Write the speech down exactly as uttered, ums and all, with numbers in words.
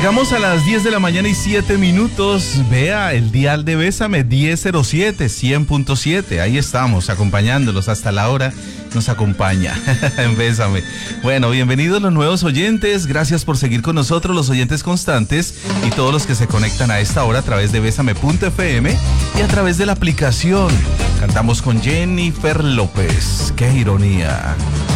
Llegamos a las diez de la mañana y siete minutos. Vea, el dial de Bésame, diez cero siete, cien punto siete. Ahí estamos, acompañándolos hasta la hora. Nos acompaña en Bésame. Bueno, bienvenidos los nuevos oyentes. Gracias por seguir con nosotros, los oyentes constantes y todos los que se conectan a esta hora a través de Bésame punto F M y a través de la aplicación. Cantamos con Jennifer López. ¡Qué ironía!